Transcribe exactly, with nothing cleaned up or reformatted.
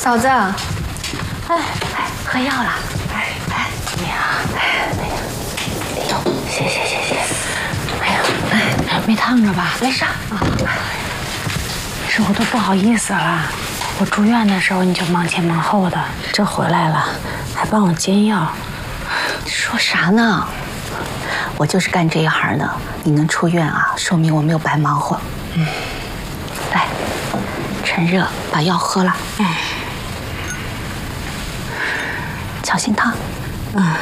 嫂子，哎哎，喝药了。哎哎，怎么样？哎哎呀，哎呦，谢谢谢谢。哎呀，哎，没烫着吧？没事啊。是我都不好意思了。我住院的时候你就忙前忙后的，这回来了还帮我煎药。 说啥呢？我就是干这一行的，你能出院啊，说明我没有白忙活。嗯，来，趁热把药喝了。嗯，小心烫。嗯。